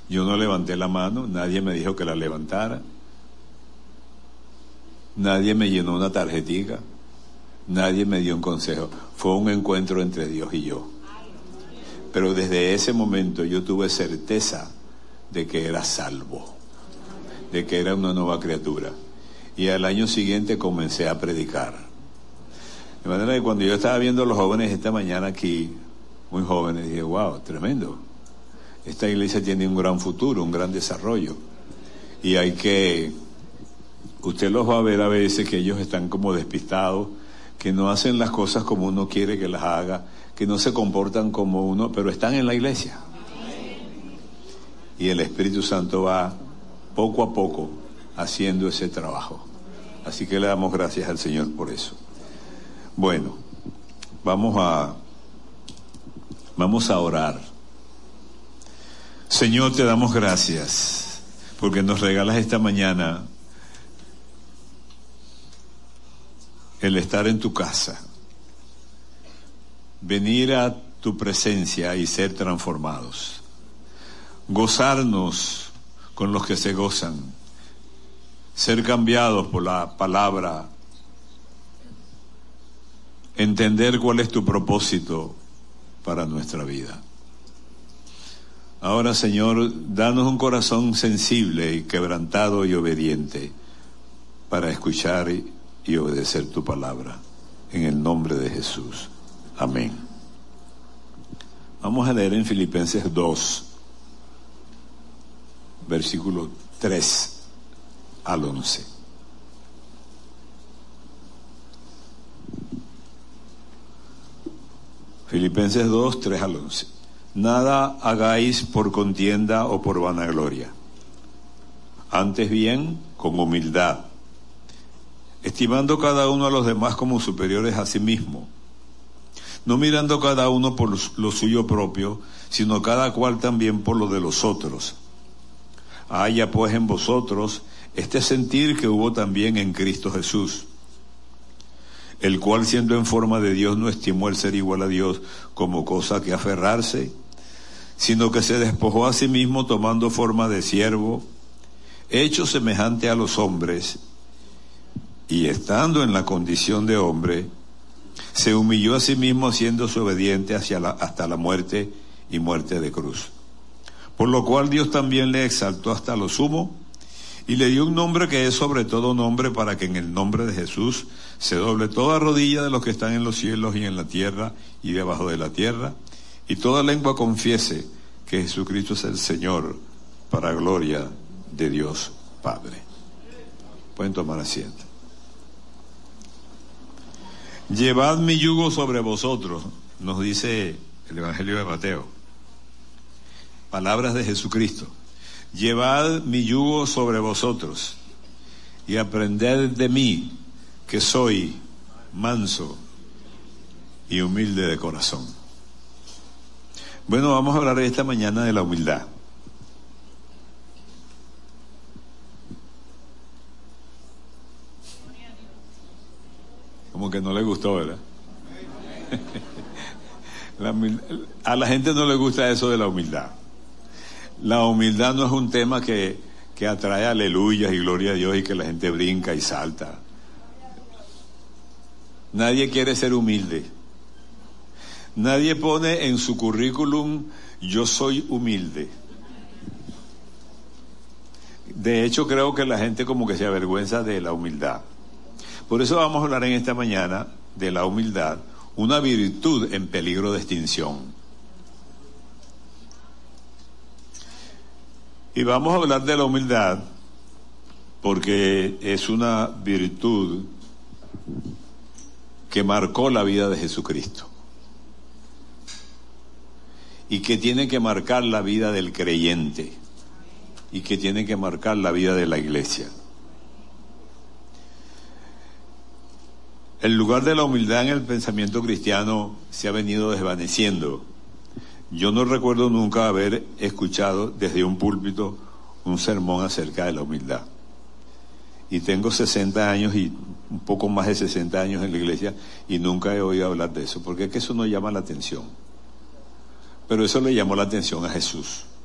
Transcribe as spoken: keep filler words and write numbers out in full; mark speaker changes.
Speaker 1: Yo no levanté la mano, nadie me dijo que la levantara, nadie me llenó una tarjetica, nadie me dio un consejo. Fue un encuentro entre Dios y yo. Pero desde ese momento yo tuve certeza de que era salvo, de que era una nueva criatura. Y al año siguiente comencé a predicar. De manera que cuando yo estaba viendo a los jóvenes esta mañana aquí, muy jóvenes, dije, wow, tremendo. Esta iglesia tiene un gran futuro, un gran desarrollo. Y hay que, usted los va a ver a veces que ellos están como despistados, que no hacen las cosas como uno quiere que las haga, que no se comportan como uno, pero están en la iglesia. Y el Espíritu Santo va poco a poco haciendo ese trabajo. Así que le damos gracias al Señor por eso. Bueno, vamos a vamos a orar. Señor, te damos gracias porque nos regalas esta mañana el estar en tu casa, venir a tu presencia y ser transformados, gozarnos con los que se gozan, ser cambiados por la palabra, entender cuál es tu propósito para nuestra vida. Ahora, Señor, danos un corazón sensible y quebrantado y obediente para escuchar y, y obedecer tu palabra. En el nombre de Jesús. Amén. Vamos a leer en Filipenses dos, versículo tres al once. Filipenses dos, tres al once. Nada hagáis por contienda o por vanagloria. Antes bien, con humildad, estimando cada uno a los demás como superiores a sí mismo, no mirando cada uno por lo suyo propio, sino cada cual también por lo de los otros. Haya pues en vosotros este sentir que hubo también en Cristo Jesús, el cual siendo en forma de Dios no estimó el ser igual a Dios como cosa que aferrarse, sino que se despojó a sí mismo tomando forma de siervo, hecho semejante a los hombres, y estando en la condición de hombre, se humilló a sí mismo haciéndose obediente hacia la, hasta la muerte y muerte de cruz. Por lo cual Dios también le exaltó hasta lo sumo y le dio un nombre que es sobre todo nombre, para que en el nombre de Jesús se doble toda rodilla de los que están en los cielos y en la tierra y debajo de la tierra, y toda lengua confiese que Jesucristo es el Señor, para gloria de Dios Padre. Pueden tomar asiento. Llevad mi yugo sobre vosotros, nos dice el Evangelio de Mateo. Palabras de Jesucristo. Llevad mi yugo sobre vosotros y aprended de mí, que soy manso y humilde de corazón. Bueno, vamos a hablar esta mañana de la humildad. Como que no le gustó, ¿verdad? La, a la gente no le gusta eso de la humildad. La humildad no es un tema que, que atrae aleluyas y gloria a Dios y que la gente brinca y salta. Nadie quiere ser humilde. Nadie pone en su currículum, yo soy humilde. De hecho, creo que la gente como que se avergüenza de la humildad. Por eso vamos a hablar en esta mañana de la humildad, una virtud en peligro de extinción. Y vamos a hablar de la humildad porque es una virtud que marcó la vida de Jesucristo y que tiene que marcar la vida del creyente y que tiene que marcar la vida de la iglesia. El lugar de la humildad en el pensamiento cristiano se ha venido desvaneciendo. Yo no recuerdo nunca haber escuchado desde un púlpito un sermón acerca de la humildad. Y tengo sesenta años y un poco más de sesenta años en la iglesia y nunca he oído hablar de eso, porque es que eso no llama la atención. Pero eso le llamó la atención a Jesús.